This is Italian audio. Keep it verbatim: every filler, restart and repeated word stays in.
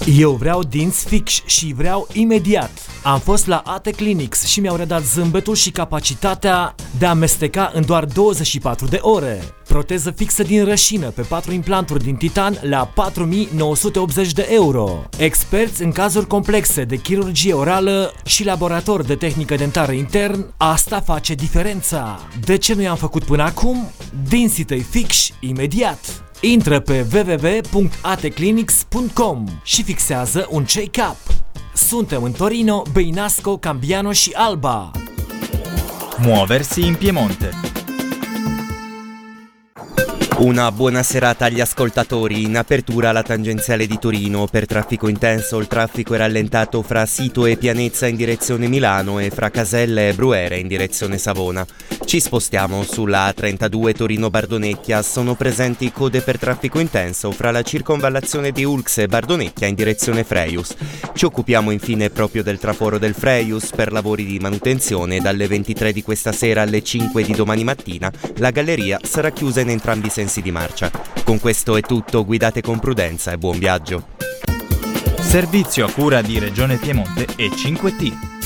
Eu vreau dinți fix și vreau imediat. Am fost la A T Clinics și mi-au redat zâmbetul și capacitatea de a mesteca în doar douăzeci și patru de ore. Proteză fixă din rășină pe patru implanturi din titan la patru mii nouă sute optzeci de euro. Experți în cazuri complexe de chirurgie orală și laborator de tehnică dentară intern, asta face diferența. De ce nu i-am făcut până acum? Dinții tăi fix imediat. Intră pe w w w punct a t clinics punct com și fixează un check-up. Suntem în Torino, Beinasco, Cambiano și Alba. Muoversi in Piemonte. Una buona serata agli ascoltatori. In apertura la tangenziale di Torino. Per traffico intenso il traffico è rallentato fra Sito e Pianezza in direzione Milano e fra Casella e Bruere in direzione Savona. Ci spostiamo sulla A trentadue Torino-Bardonecchia. Sono presenti code per traffico intenso fra la circonvallazione di Ulx e Bardonecchia in direzione Freius. Ci occupiamo infine proprio del traforo del Freius per lavori di manutenzione. Dalle ventitré di questa sera alle cinque di domani mattina la galleria sarà chiusa in entrambi i sensi di marcia. Con questo è tutto, guidate con prudenza e buon viaggio. Servizio a cura di Regione Piemonte e cinque T.